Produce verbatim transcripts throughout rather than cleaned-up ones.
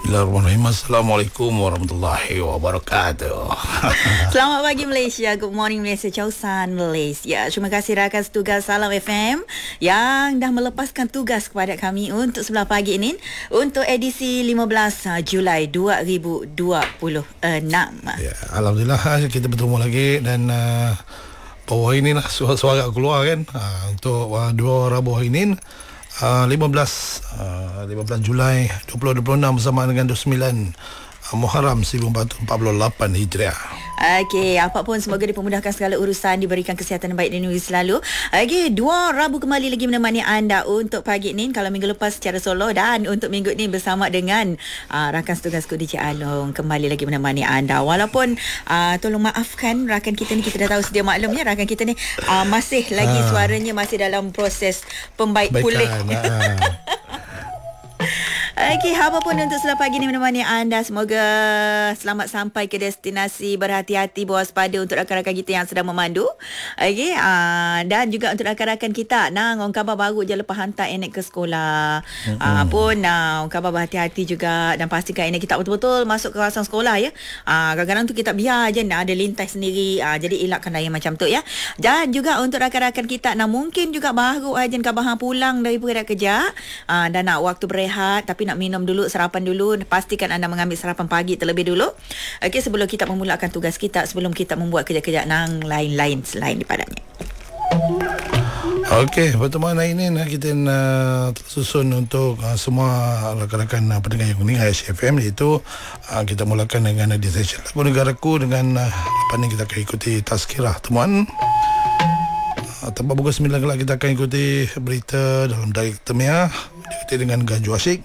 Bismillahirrahmanirrahim. Assalamualaikum warahmatullahi wabarakatuh. Selamat pagi Malaysia. Good morning Malaysia. Ciao San Malaysia. Terima kasih rakan setugas Salam F M yang dah melepaskan tugas kepada kami untuk sebelah pagi ini untuk edisi lima belas Julai dua ribu dua puluh enam. Ya, alhamdulillah kita bertemu lagi dan uh, bawah ini lah suara-suara keluar kan uh, untuk uh, dua Rabu ini. Uh, lima belas Julai dua ribu dua puluh enam bersama dengan dua puluh sembilan uh, Muharram seribu empat ratus empat puluh lapan Hijriah. Okey, apapun semoga dipermudahkan segala urusan, diberikan kesihatan yang baik dan selalu. Okey, dua Rabu kembali lagi menemani anda untuk pagi ni. Kalau minggu lepas secara solo dan untuk minggu ni bersama dengan uh, rakan setugasku D J Along kembali lagi menemani anda. Walaupun uh, tolong maafkan rakan kita ni, kita dah tahu sedia maklum ya, rakan kita ni uh, masih lagi uh, suaranya masih dalam proses pembaik pulih. Uh. Okey, apapun untuk sebelah pagi ni menemani anda, semoga selamat sampai ke destinasi, berhati-hati, berwaspada untuk rakan-rakan kita yang sedang memandu. Okey, uh, dan juga untuk rakan-rakan kita nang orang khabar baru je lepas hantar Enek ke sekolah. Mm-hmm. Uh, pun uh, orang khabar berhati-hati juga dan pastikan Enek kita betul-betul masuk ke kawasan sekolah ya. Uh, kadang-kadang tu kita biar je ada lintas sendiri, uh, jadi elakkan yang macam tu ya. Dan juga untuk rakan-rakan kita nang mungkin juga baru aja khabar hang pulang daripada kerja uh, dan nak waktu berehat tapi nak minum dulu, sarapan dulu, pastikan anda mengambil sarapan pagi terlebih dulu. Okey, sebelum kita memulakan tugas kita, sebelum kita membuat kerja-kerja nang lain-lain selain daripadanya. Okey, pertemuan hari ini nah, kita nak susun untuk uh, semua rakan-rakan uh, pendengar yang kuning Aisyah F M, iaitu uh, kita mulakan dengan uh, di sesi lagu negaraku dengan uh, lepas ni kita akan ikuti tazkirah temuan. Uh, Tempat pukul sembilan kelak kita akan ikuti berita dalam Direct Temiah, diikuti dengan Ganju Asyik.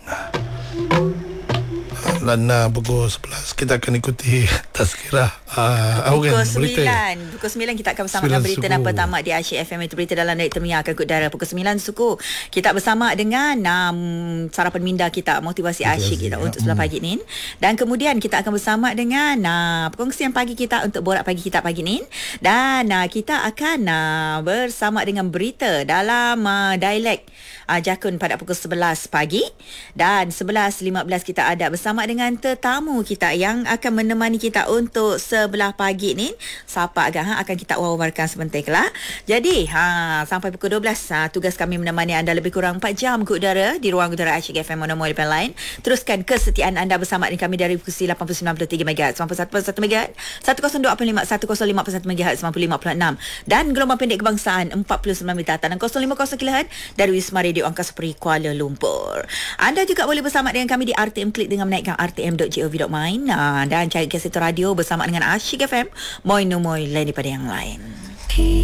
Dan uh, pukul sebelas kita akan ikuti tazkirah uh, pukul sembilan pukul sembilan kita akan bersama dengan berita dan pertama di Asyik F M, itu berita dalam Direct Temiah akan ikut darah pukul sembilan suku. Kita bersama dengan um, sarapan minda kita, motivasi asyik kita ya. Untuk sebelah pagi ni. Dan kemudian kita akan bersama dengan uh, perkongsian pagi kita untuk borak pagi kita pagi ni. Dan uh, kita akan uh, bersama dengan berita dalam uh, dialek uh, Jakun pada pukul sebelas pagi. Dan sebelas lima belas kita ada bersama dengan tetamu kita yang akan menemani kita untuk sebelah pagi ni. Siapa agak ha, akan kita wawarkan sebentar lah. Jadi ha, sampai pukul dua belas ha, tugas kami menemani anda lebih kurang empat jam ke udara di ruang udara Asyik F M Monomoy Depan Line. Teruskan kesetiaan anda bersama dengan kami dari frekuensi lapan puluh sembilan perpuluhan tiga megahertz, sembilan puluh satu perpuluhan satu megahertz, seratus dua puluh lima, seratus lima perpuluhan satu megahertz, sembilan puluh lima perpuluhan enam dan gelombang pendek kebangsaan empat puluh sembilan meter dan nol lima puluh kilohertz dari Wisma Radio Angkasa Puri Kuala Lumpur. Anda juga boleh bersama dengan kami di R T M Klik dengan menaikkan r t m dot gov dot my uh, dan cari kaset radio bersama dengan Asyik F M, Moy no Moy lain daripada yang lain.